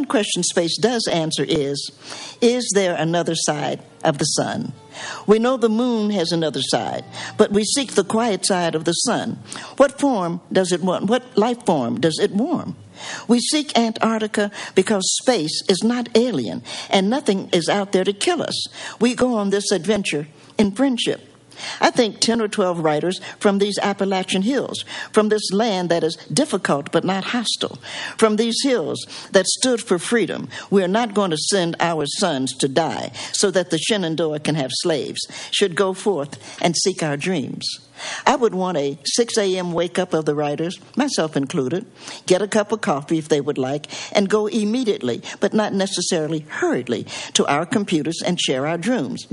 one question space does answer is there another side of the sun? We know the moon has another side, but we seek the quiet side of the sun. What form does it want? What life form does it warm? We seek Antarctica because space is not alien and nothing is out there to kill us. We go on this adventure in friendship. I think 10 or 12 writers from these Appalachian hills, from this land that is difficult but not hostile, from these hills that stood for freedom. We are not going to send our sons to die so that the Shenandoah can have slaves, should go forth and seek our dreams. I would want a 6 a.m. wake-up of the writers, myself included, get a cup of coffee if they would like, and go immediately, but not necessarily hurriedly, to our computers and share our dreams.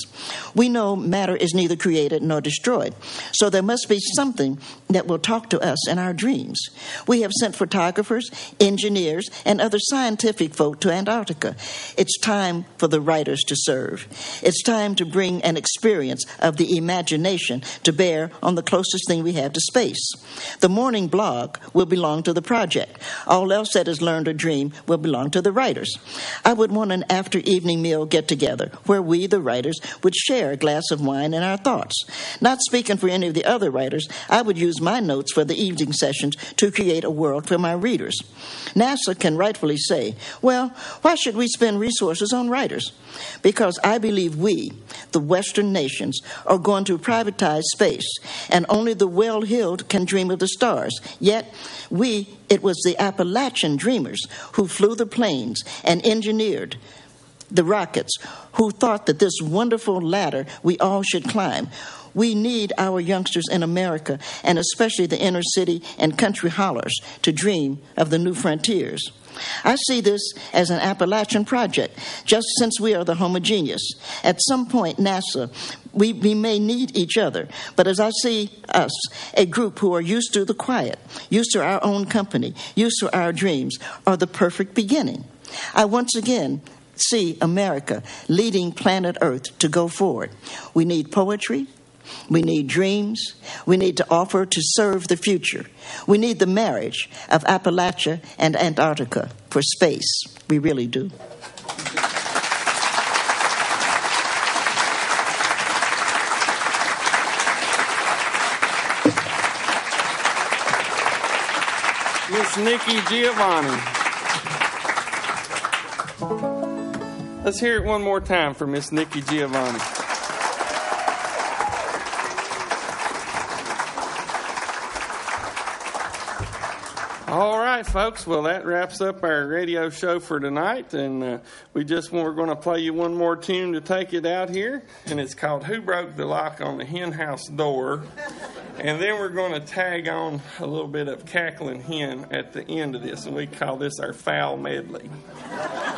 We know matter is neither created nor destroyed, so there must be something that will talk to us in our dreams. We have sent photographers, engineers, and other scientific folk to Antarctica. It's time for the writers to serve. It's time to bring an experience of the imagination to bear on the closest thing we have to space. The morning blog will belong to the project. All else that is learned or dreamed will belong to the writers. I would want an after-evening meal get-together where we, the writers, would share a glass of wine and our thoughts. Not speaking for any of the other writers, I would use my notes for the evening sessions to create a world for my readers. NASA can rightfully say, well, why should we spend resources on writers? Because I believe we, the Western nations, are going to privatize space, and only the well-heeled can dream of the stars. Yet, it was the Appalachian dreamers who flew the planes and engineered the rockets, who thought that this wonderful ladder we all should climb. We need our youngsters in America, and especially the inner city and country hollers, to dream of the new frontiers. I see this as an Appalachian project, just since we are the homogeneous. At some point, NASA, we may need each other, but as I see us, a group who are used to the quiet, used to our own company, used to our dreams, are the perfect beginning. I once again see America leading planet Earth to go forward. We need poetry. We need dreams. We need to offer to serve the future. We need the marriage of Appalachia and Antarctica for space. We really do. Miss Nikki Giovanni. Let's hear it one more time for Miss Nikki Giovanni. All right, folks. Well, that wraps up our radio show for tonight, and we're going to play you one more tune to take it out here, and it's called "Who Broke the Lock on the Hen House Door," and then we're going to tag on a little bit of Cackling Hen at the end of this, and we call this our foul medley.